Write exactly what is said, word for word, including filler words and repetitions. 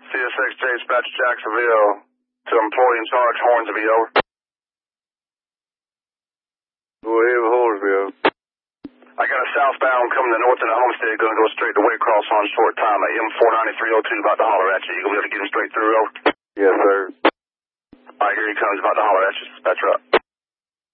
C S X J dispatch Jacksonville to employee in charge, Hornsby, over. Go ahead with Hornsby. I got a southbound coming to north of the Homestead, gonna go straight to Waycross on short time. A M four ninety-three oh two about to holler at you. You gonna be able to get him straight through, over? Yes, sir. Alright, here he comes, about to holler at you. Dispatcher up.